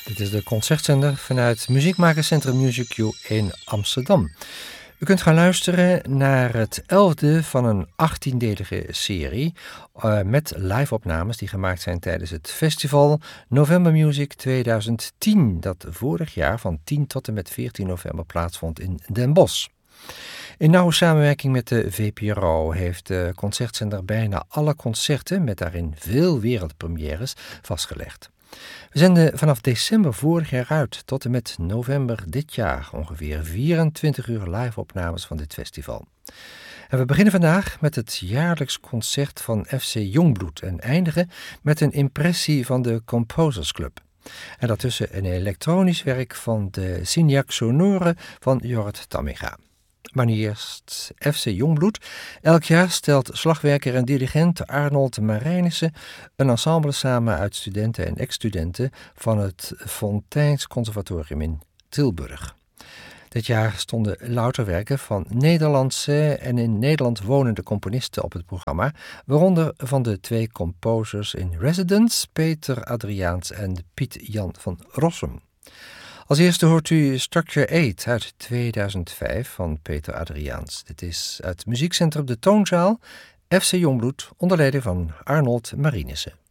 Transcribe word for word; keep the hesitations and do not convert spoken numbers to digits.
Dit is de concertzender vanuit Muziekmakerscentrum Music U in Amsterdam. U kunt gaan luisteren naar het elfde van een achttiendelige serie uh, met live-opnames die gemaakt zijn tijdens het festival November Music twintig tien, dat vorig jaar van tien tot en met veertien november plaatsvond in Den Bosch. In nauwe samenwerking met de V P R O heeft de concertzender bijna alle concerten, met daarin veel wereldpremières, vastgelegd. We zenden vanaf december vorig jaar uit tot en met november dit jaar ongeveer vierentwintig uur live-opnames van dit festival. En we beginnen vandaag met het jaarlijks concert van F C Jongbloed en eindigen met een impressie van de Composers Club. En daartussen een elektronisch werk van de Signac Sonore van Jorrit Tamminga. Maar nu eerst F C Jongbloed. Elk jaar stelt slagwerker en dirigent Arnold Marijnissen een ensemble samen uit studenten en ex-studenten van het Fontijns Conservatorium in Tilburg. Dit jaar stonden louter werken van Nederlandse en in Nederland wonende componisten op het programma, waaronder van de twee composers in residence, Peter Adriaans en Piet Jan van Rossum. Als eerste hoort u Structure acht uit tweeduizend vijf van Peter Adriaans. Dit is uit muziekcentrum De Toonzaal, F C Jongbloed, onder leiding van Arnold Marijnissen.